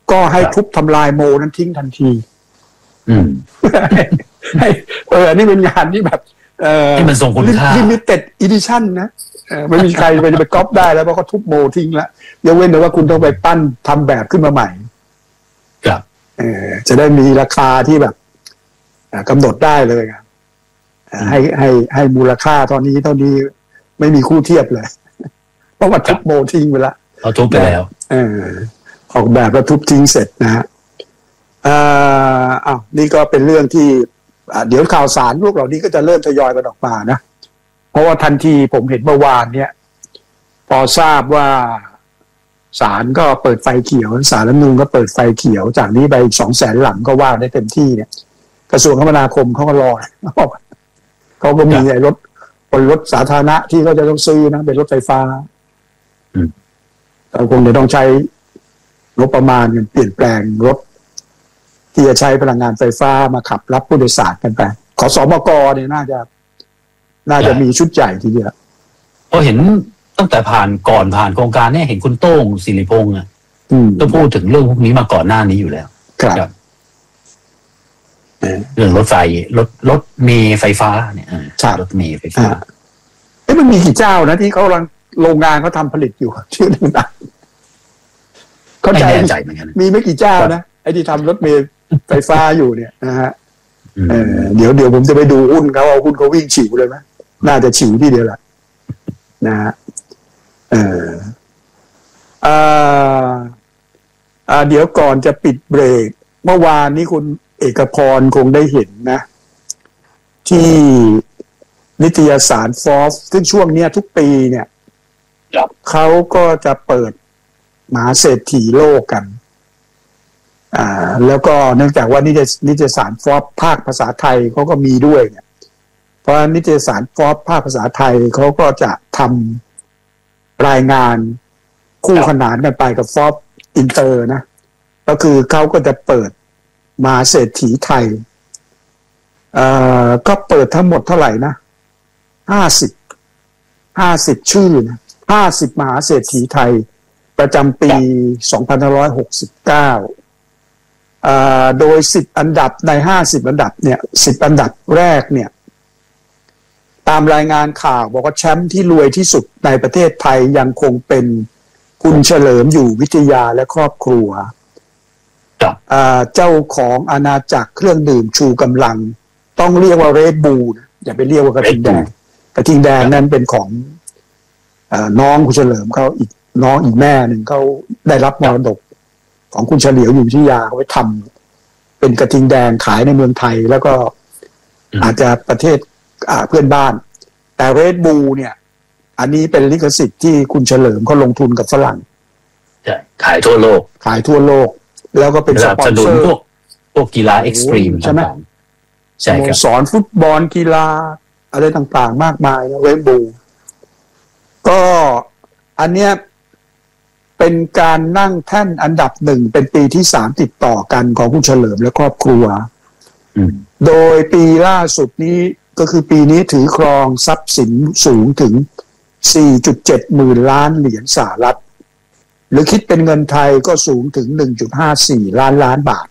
ก็ให้ทุบทำลายโมนั้นทิ้งทันทีให้อันนี้เป็นงานที่แบบที่มันทรงคุณค่า limited edition นะไม่มีใครไปก๊อปได้แล้วเพราะเขาทุบโมทิ้งแล้วยกเว้นแต่ว่าคุณต้องไปปั้นทำแบบขึ้นมาใหม่ครับจะได้มีราคาที่แบบกำหนดได้เลยให้มูลค่าเท่านี้ไม่มีคู่เทียบเลยเพราะว่าทุบโมทิ้งไปแล้วเขาทุบไปแล้วออกแบบแล้วทุบทิ้งเสร็จนะฮะนี่ก็เป็นเรื่องที่เดี๋ยวข่าวสารพวกเหล่านี้ก็จะเริ่มทยอยกันออกมานะเพราะว่าทันทีผมเห็นเมื่อวานเนี่ยพอทราบว่าศาลก็เปิดไฟเขียวศาลรัฐธรรมนูญก็เปิดไฟเขียวจากนี้ไป200,000 หลังก็ว่าได้เต็มที่เนี่ยกระทรวงคมนาคมเขาก็รอเขาก็มีรถสาธารณะที่เขาจะต้องซื้อนะเป็นรถไฟฟ้าเราคงจะต้องใช้งบประมาณเปลี่ยนแปลงรถที่จะใช้พลังงานไฟฟ้ามาขับรับผู้โดยสารกันไปขสมกเนี่ยน่าจะมีชุดใหญ่ทีเดียวเพราะเห็นตั้งแต่ผ่านโครงการเนี่ยเห็นคุณโต้งศิริพงษ์ก็พูดถึงเรื่องพวกนี้มาก่อนหน้านี้อยู่แล้วครับเรื่องรถไฟรถเมล์ไฟฟ้าเนี่ยรถเมล์ไฟฟ้ามันมีกี่เจ้านะที่เขากำลังโรงงานเขาทำผลิตอยู่ชื่อต่างๆไม่แน่ใจเหมือนกันมีไม่กี่เจ้านะไอ้ที่ทำรถเมล์ไฟฟ้าอยู่เนี่ยนะฮะเดี๋ยวผมจะไปดูหุ้นเขาเอาหุ้นเขาวิ่งฉิวเลยไหมน่าจะฉิวที่เดียวแหละนะฮะเดี๋ยวก่อนจะปิดเบรกเมื่อวานนี้คุณเอกพรคงได้เห็นนะที่นิตยสารฟอร์บซึ่งช่วงนี้ทุกปีเนี่ยเขาก็จะเปิดมหาเศรษฐีโลกกันแล้วก็เนื่องจากว่านิตยสารฟอร์บภาคภาษาไทยเขาก็มีด้วยเนี่ยเพราะนิตยสารฟอร์บภาคภาษาไทยเขาก็จะทำรายงานคู่ขนานกันไปกับฟอร์บอินเตอร์นะก็คือเขาก็จะเปิดมหาเศรษฐีไทยก็เปิดทั้งหมดเท่าไหร่นะ50ชื่อนะ50มหาเศรษฐีไทยประจำปี2569โดย10อันดับใน50อันดับเนี่ย10อันดับแรกเนี่ยตามรายงานข่าวบอกว่าแชมป์ที่รวยที่สุดในประเทศไทยยังคงเป็นคุณเฉลิมอยู่วิทยาและครอบครัวเจ้าของอาณาจักรเครื่องดื่มชูกำลังต้องเรียกว่าเรดบูลนะอย่าไปเรียกว่ากระทิงแดงกระทิงแดงนั้นเป็นของน้องคุณเฉลิมเขาอีกแม่หนึ่งเขาได้รับมรดกของคุณเฉลียวอยู่วิทยาเขาไปทำเป็นกระทิงแดงขายในเมืองไทยแล้วก็อาจจะประเทศเพื่อนบ้านแต่เรดบูลเนี่ยอันนี้เป็นลิขสิทธิ์ที่คุณเฉลิมเขาลงทุนกับฝรั่งขายทั่วโลกแล้วก็เป็นสปอนเซอร์พวกกีฬาเอ็กซ์ตรีมใช่ไหมใช่ครับสอนฟุตบอลกีฬาอะไรต่างๆมากมายนะเรดบูลก็อันเนี้ยเป็นการนั่งแท่นอันดับ1เป็นปีที่3ติดต่อกันของคุณเฉลิมและครอบครัวโดยปีล่าสุดนี้ก็คือปีนี้ถือครองทรัพย์สินสูงถึง 4.7 หมื่นล้านเหรียญสหรัฐหรือคิดเป็นเงินไทยก็สูงถึง 1.54 ล้านบาท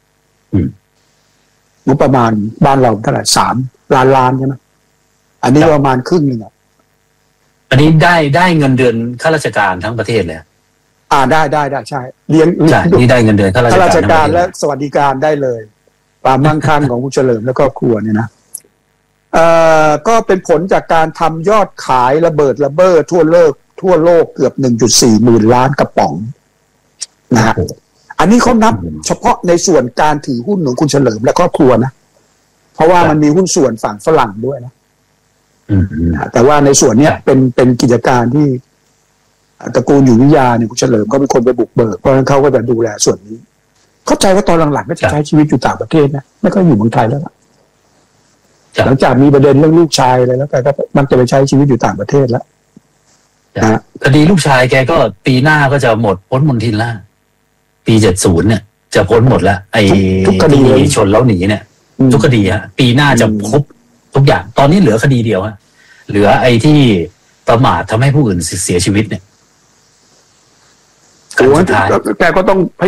งบประมาณบ้านเราเท่าไหร่3 ล้านใช่ไหมอันนี้ประมาณครึ่งนึงอันนี้ได้เงินเดือนข้าราชการทั้งประเทศเลยได้ใช่เลี้ยงนี่ได้เงินเดือนข้าราชการและสวัสดิการได้เลยความมั่งคั่งของคุณเฉลิมและครอบครัวเนี่ยนะก็เป็นผลจากการทำยอดขายระเบิดทั่วโลกเกือบ 1.4 หมื่นล้านกระป๋องนะฮะอันนี้เขานับเฉพาะในส่วนการถือหุ้นของคุณเฉลิมและครอบครัวนะเพราะว่ามันมีหุ้นส่วนฝั่งฝรั่งด้วยนะแต่ว่าในส่วนนี้เป็นกิจการที่ตระกูลอยู่วิทยาเนี่ยคุณเฉลิมก็เป็นคนไปบุกเบิกเพราะฉะนั้นเขาก็จะดูแลส่วนนี้เข้าใจว่าตอนหลังๆก็จะใช้ชีวิตอยู่ต่างประเทศนะไม่ค่อยอยู่เมืองไทยแล้วหลังจากมีประเด็นเรื่องลูกชายอะไรแล้วแกก็มักจะไปใช้ชีวิตอยู่ต่างประเทศแล้วคดีลูกชายแกก็ปีหน้าก็จะหมดพ้นมณฑินแล้วปี70เนี่ยจะพ้นหมดแล้วไอ้ทุกคดีชนแล้วหนีเนี่ยทุกคดีฮะปีหน้าจะครบทุกอย่างตอนนี้เหลือคดีเดียวฮะเหลือไอ้ที่ประมาททำให้ผู้อื่นเสียชีวิตเนี่ยแกก็ต้องพ